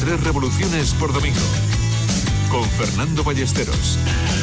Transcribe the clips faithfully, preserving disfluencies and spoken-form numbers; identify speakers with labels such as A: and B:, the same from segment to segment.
A: tres revoluciones por domingo. Con Fernando Ballesteros.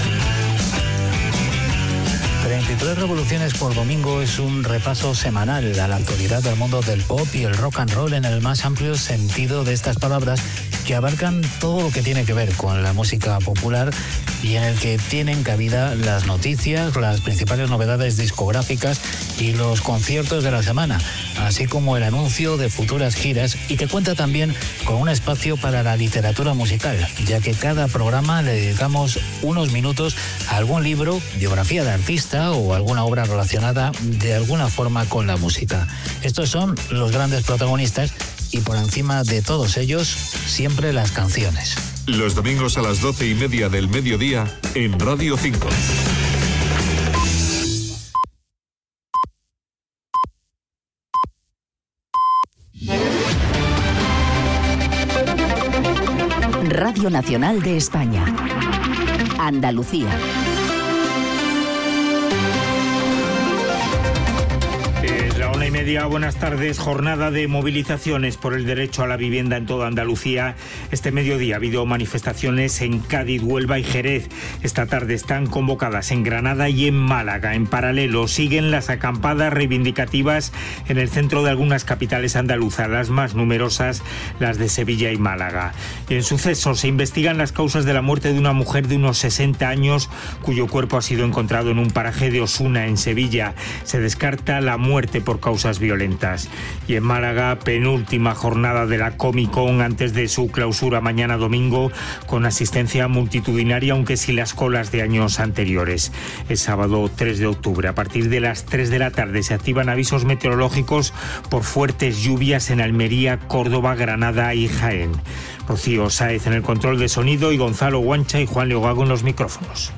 B: treinta y tres revoluciones por domingo es un repaso semanal a la actualidad del mundo del pop y el rock and roll en el más amplio sentido de estas palabras, que abarcan todo lo que tiene que ver con la música popular y en el que tienen cabida las noticias, las principales novedades discográficas y los conciertos de la semana, así como el anuncio de futuras giras, y que cuenta también con un espacio para la literatura musical, ya que cada programa le dedicamos unos minutos a algún libro, biografía de artista o alguna obra relacionada de alguna forma con la música. Estos son los grandes protagonistas y por encima de todos ellos, siempre las canciones.
A: Los domingos a las doce y media del mediodía en Radio cinco.
C: Radio Nacional de España. Andalucía.
D: La una y media, buenas tardes. Jornada de movilizaciones por el derecho a la vivienda en toda Andalucía. Este mediodía ha habido manifestaciones en Cádiz, Huelva y Jerez. Esta tarde están convocadas en Granada y en Málaga. En paralelo siguen las acampadas reivindicativas en el centro de algunas capitales andaluzas, las más numerosas, las de Sevilla y Málaga. Y en sucesos se investigan las causas de la muerte de una mujer de unos sesenta años cuyo cuerpo ha sido encontrado en un paraje de Osuna, en Sevilla. Se descarta la muerte por causas violentas. Y en Málaga, penúltima jornada de la Comic Con antes de su clausura mañana domingo, con asistencia multitudinaria, aunque sin las colas de años anteriores. Es sábado tres de octubre. A partir de las tres de la tarde se activan avisos meteorológicos por fuertes lluvias en Almería, Córdoba, Granada y Jaén. Rocío Sáez en el control de sonido y Gonzalo Guancha y Juan Leogago en los micrófonos.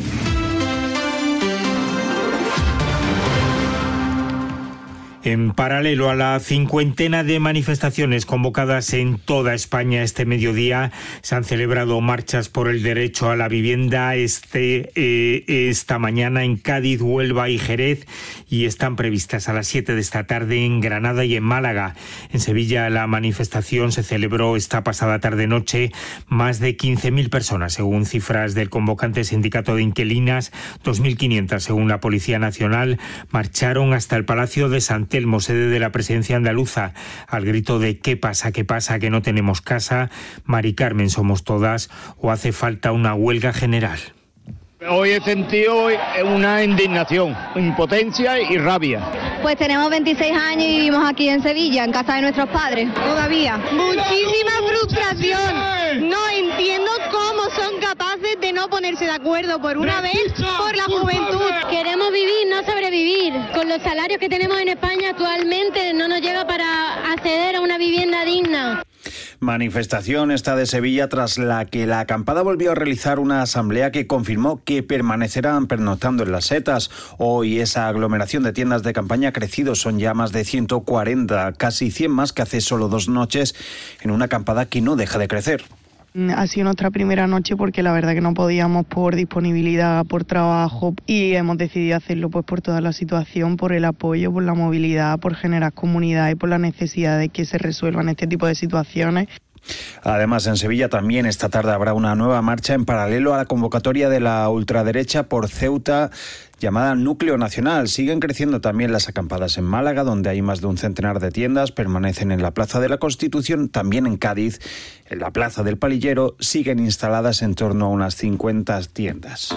D: En paralelo a la cincuentena de manifestaciones convocadas en toda España este mediodía, se han celebrado marchas por el derecho a la vivienda este, eh, esta mañana en Cádiz, Huelva y Jerez, y están previstas a las siete de esta tarde en Granada y en Málaga. En Sevilla la manifestación se celebró esta pasada tarde-noche. Más de quince mil personas, según cifras del convocante sindicato de inquilinas, dos mil quinientas según la Policía Nacional, marcharon hasta el Palacio de San Telmo, sede de la presidencia andaluza, al grito de ¿qué pasa, qué pasa, que no tenemos casa? Mari Carmen, somos todas, o hace falta una huelga general.
E: Hoy he sentido una indignación, impotencia y rabia.
F: Pues tenemos veintiséis años y vivimos aquí en Sevilla, en casa de nuestros padres, todavía.
G: Muchísima frustración. No entiendo cómo son capaces de no ponerse de acuerdo por una vez por la juventud.
H: Queremos vivir, no sobrevivir. Con los salarios que tenemos en España actualmente no nos llega para acceder a una vivienda digna.
I: Manifestación esta de Sevilla tras la que la acampada volvió a realizar una asamblea que confirmó que permanecerán pernoctando en las setas. Hoy esa aglomeración de tiendas de campaña ha crecido, son ya más de ciento cuarenta, casi cien más que hace solo dos noches, en una acampada que no deja de crecer.
J: Ha sido nuestra primera noche porque la verdad que no podíamos por disponibilidad, por trabajo, y hemos decidido hacerlo pues por toda la situación, por el apoyo, por la movilidad, por generar comunidad y por la necesidad de que se resuelvan este tipo de situaciones.
I: Además, en Sevilla también esta tarde habrá una nueva marcha en paralelo a la convocatoria de la ultraderecha por Ceuta, llamada Núcleo Nacional. Siguen creciendo también las acampadas en Málaga, donde hay más de un centenar de tiendas, permanecen en la Plaza de la Constitución, también en Cádiz, en la Plaza del Palillero, siguen instaladas en torno a unas cincuenta tiendas.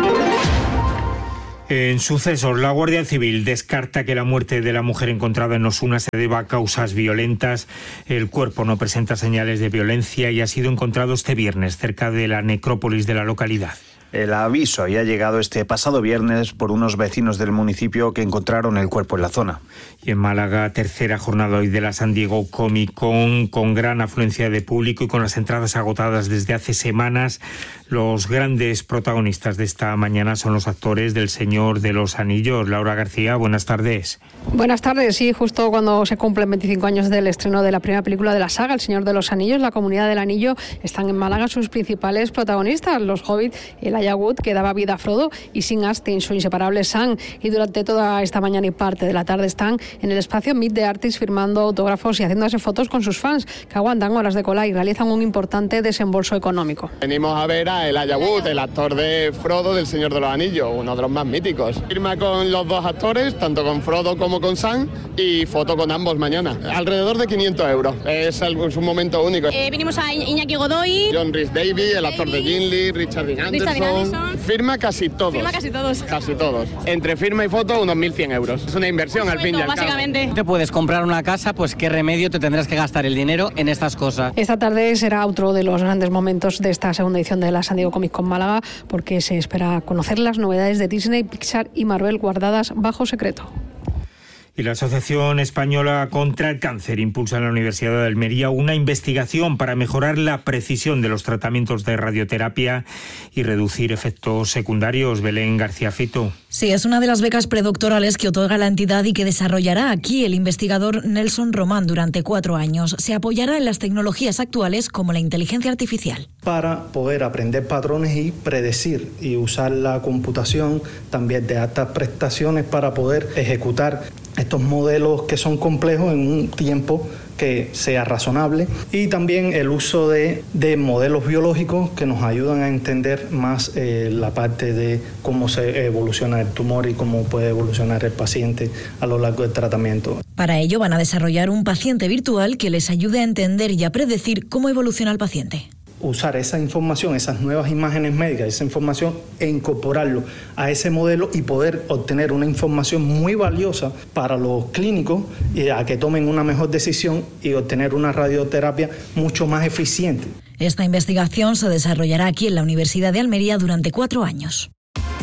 D: En sucesos, la Guardia Civil descarta que la muerte de la mujer encontrada en Osuna se deba a causas violentas. El cuerpo no presenta señales de violencia y ha sido encontrado este viernes cerca de la necrópolis de la localidad.
I: El aviso había llegado este pasado viernes por unos vecinos del municipio que encontraron el cuerpo en la zona.
D: Y en Málaga, tercera jornada hoy de la San Diego Comic Con, con gran afluencia de público y con las entradas agotadas desde hace semanas. Los grandes protagonistas de esta mañana son los actores del Señor de los Anillos. Laura García, buenas tardes.
K: Buenas tardes, sí, justo cuando se cumplen veinticinco años del estreno de la primera película de la saga, El Señor de los Anillos, la Comunidad del Anillo, están en Málaga sus principales protagonistas, los Hobbit y la Elijah Wood, que daba vida a Frodo, y Sean Astin, su inseparable Sam, y durante toda esta mañana y parte de la tarde están en el espacio Meet the Artist firmando autógrafos y haciéndose fotos con sus fans, que aguantan horas de cola y realizan un importante desembolso económico.
L: Venimos a ver a Elijah Wood, el actor de Frodo del Señor de los Anillos, uno de los más míticos. Firma con los dos actores, tanto con Frodo como con Sam, y foto con ambos mañana. Alrededor de quinientos euros. Es, algo, es un momento único.
M: Eh, vinimos a Iñaki Godoy,
L: John Rhys Davies, el actor de Gimli, Richard Dean Anderson.
M: Richard Anderson.
L: Firma casi todos.
M: Firma casi todos.
L: Casi todos. Entre firma y foto, unos mil cien euros. Es una inversión al fin y al cabo.
M: Básicamente.
N: Te puedes comprar una casa, pues qué remedio te tendrás que gastar el dinero en estas cosas.
K: Esta tarde será otro de los grandes momentos de esta segunda edición de la San Diego Comic Con Málaga, porque se espera conocer las novedades de Disney, Pixar y Marvel guardadas bajo secreto.
D: Y la Asociación Española contra el Cáncer impulsa en la Universidad de Almería una investigación para mejorar la precisión de los tratamientos de radioterapia y reducir efectos secundarios. Belén García Fito.
O: Sí, es una de las becas predoctorales que otorga la entidad y que desarrollará aquí el investigador Nelson Román durante cuatro años. Se apoyará en las tecnologías actuales como la inteligencia artificial.
P: Para poder aprender patrones y predecir y usar la computación también de altas prestaciones para poder ejecutar estos modelos que son complejos en un tiempo que sea razonable, y también el uso de, de modelos biológicos que nos ayudan a entender más eh, la parte de cómo se evoluciona el tumor y cómo puede evolucionar el paciente a lo largo del tratamiento.
O: Para ello van a desarrollar un paciente virtual que les ayude a entender y a predecir cómo evoluciona el paciente.
P: Usar esa información, esas nuevas imágenes médicas, esa información e incorporarlo a ese modelo y poder obtener una información muy valiosa para los clínicos y a que tomen una mejor decisión y obtener una radioterapia mucho más eficiente.
O: Esta investigación se desarrollará aquí en la Universidad de Almería durante cuatro años.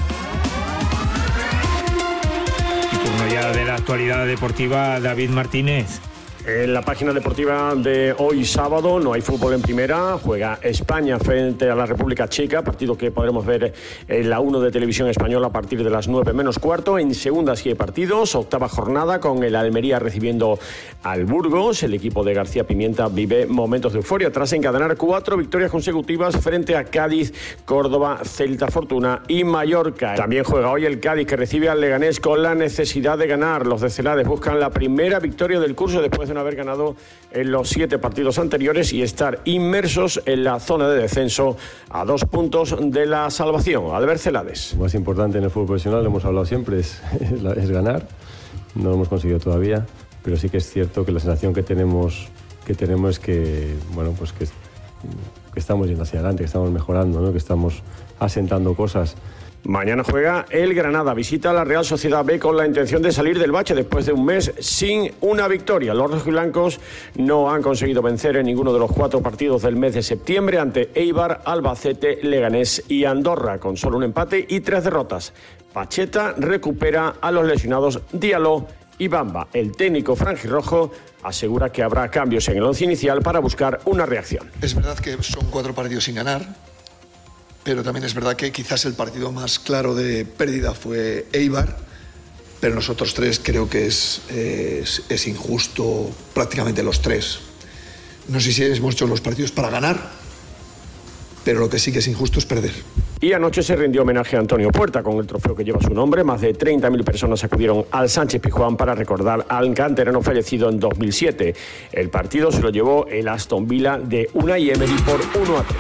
D: Y turno ya de la actualidad deportiva, David Martínez.
Q: En la página deportiva de hoy sábado no hay fútbol en primera, juega España frente a la República Checa, partido que podremos ver en la uno de Televisión Española a partir de las nueve menos cuarto. En segunda sí hay partidos, octava jornada con el Almería recibiendo al Burgos. El equipo de García Pimienta vive momentos de euforia tras encadenar cuatro victorias consecutivas frente a Cádiz, Córdoba, Celta, Fortuna y Mallorca. También juega hoy el Cádiz, que recibe al Leganés con la necesidad de ganar. Los de Celades buscan la primera victoria del curso después de haber ganado en los siete partidos anteriores y estar inmersos en la zona de descenso a dos puntos de la salvación. Albert Celades.
R: Lo más importante en el fútbol profesional, lo hemos hablado siempre, es, es ganar. No lo hemos conseguido todavía, pero sí que es cierto que la sensación que tenemos, que tenemos es que, bueno, pues que, que estamos yendo hacia adelante, que estamos mejorando, ¿no? Que estamos asentando cosas.
Q: Mañana juega el Granada, visita a la Real Sociedad B con la intención de salir del bache después de un mes sin una victoria. Los rojiblancos no han conseguido vencer en ninguno de los cuatro partidos del mes de septiembre ante Eibar, Albacete, Leganés y Andorra, con solo un empate y tres derrotas. Pacheta recupera a los lesionados Diallo y Bamba. El técnico franjirrojo asegura que habrá cambios en el once inicial para buscar una reacción.
S: Es verdad que son cuatro partidos sin ganar, pero también es verdad que quizás el partido más claro de pérdida fue Eibar, pero nosotros tres creo que es, es, es injusto prácticamente los tres. No sé si hemos hecho los partidos para ganar, pero lo que sí que es injusto es perder.
Q: Y anoche se rindió homenaje a Antonio Puerta con el trofeo que lleva su nombre. Más de treinta mil personas acudieron al Sánchez Pizjuán para recordar al canterano fallecido en dos mil siete. El partido se lo llevó el Aston Villa de Unai Emery por uno a tres.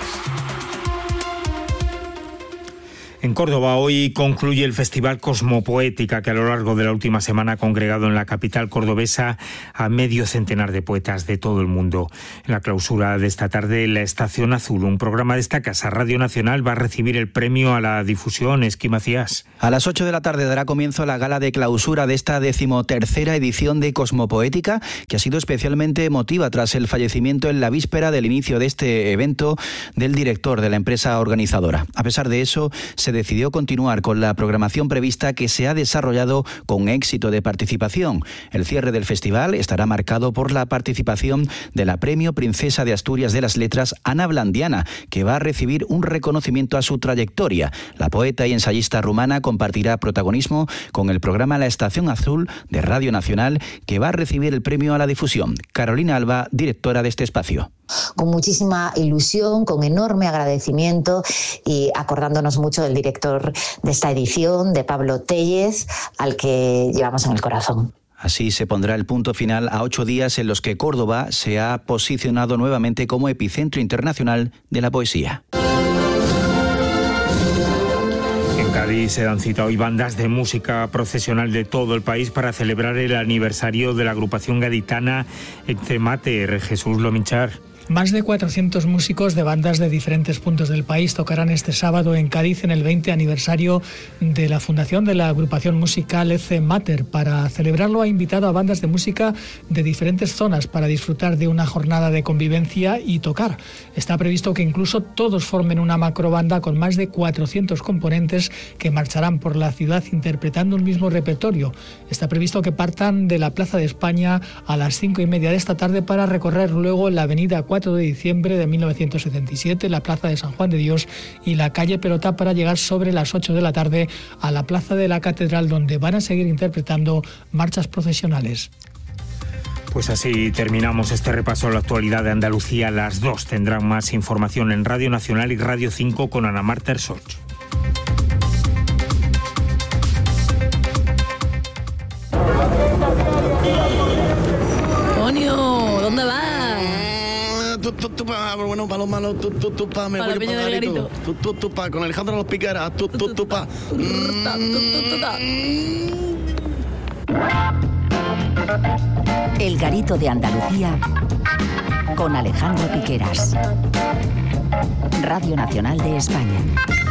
D: En Córdoba hoy concluye el Festival Cosmopoética, que a lo largo de la última semana ha congregado en la capital cordobesa a medio centenar de poetas de todo el mundo. En la clausura de esta tarde, La Estación Azul, un programa de esta casa, Radio Nacional, va a recibir el premio a la difusión. Esqui Macías.
T: A las ocho de la tarde dará comienzo la gala de clausura de esta decimotercera edición de Cosmopoética, que ha sido especialmente emotiva tras el fallecimiento en la víspera del inicio de este evento del director de la empresa organizadora. A pesar de eso, se decidió continuar con la programación prevista, que se ha desarrollado con éxito de participación. El cierre del festival estará marcado por la participación de la Premio Princesa de Asturias de las Letras, Ana Blandiana, que va a recibir un reconocimiento a su trayectoria. La poeta y ensayista rumana compartirá protagonismo con el programa La Estación Azul de Radio Nacional, que va a recibir el premio a la difusión. Carolina Alba, directora de este espacio.
U: con muchísima ilusión, con enorme agradecimiento y acordándonos mucho del director de esta edición, de Pablo Tellez, al que llevamos en el corazón.
T: Así se pondrá el punto final a ocho días en los que Córdoba se ha posicionado nuevamente como epicentro internacional de la poesía.
D: En Cádiz se dan cita hoy bandas de música procesional de todo el país para celebrar el aniversario de la agrupación gaditana Ecce-Mater. Jesús Lominchar.
V: Más de cuatrocientos músicos de bandas de diferentes puntos del país tocarán este sábado en Cádiz en el veinte aniversario de la fundación de la agrupación musical Ecce-Mater. Para celebrarlo ha invitado a bandas de música de diferentes zonas para disfrutar de una jornada de convivencia y tocar. Está previsto que incluso todos formen una macrobanda con más de cuatrocientos componentes que marcharán por la ciudad interpretando el mismo repertorio. Está previsto que partan de la Plaza de España a las cinco y media de esta tarde para recorrer luego la avenida cuatro de diciembre de mil novecientos setenta y siete, la Plaza de San Juan de Dios y la calle Pelota para llegar sobre las ocho de la tarde a la Plaza de la Catedral, donde van a seguir interpretando marchas procesionales.
D: Pues así terminamos este repaso a la actualidad de Andalucía. Las dos tendrán más información en Radio Nacional y Radio cinco con Ana Marta Ersoch.
W: Antonio, ¿dónde vas?
X: Bueno, para los malos, tu, tu, tu, pa, me
W: para
X: voy
W: Peña del Garito.
X: Tu, tu, tu, pa, con Alejandro Los Piqueras, tu, tu, tu, pa.
C: El Garito de Andalucía con Alejandro Piqueras. Radio Nacional de España.